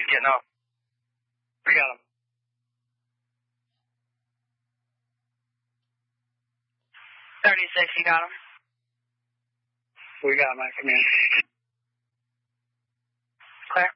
getting up. We got him. 36, you got him? We got him, I come in.